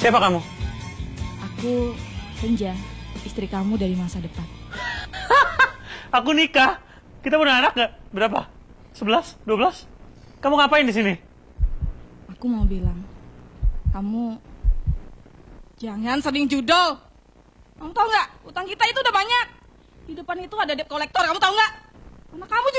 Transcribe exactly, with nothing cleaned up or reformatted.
Siapa kamu? Aku Senja, istri kamu dari masa depan. Aku nikah. Kita punya anak gak? Berapa? Sebelas? Dua belas? Kamu ngapain di sini? Aku mau bilang, kamu jangan sering judol. Kamu tahu nggak? Utang kita itu udah banyak. Di depan itu ada debt collector. Kamu tahu nggak? Anak kamu juga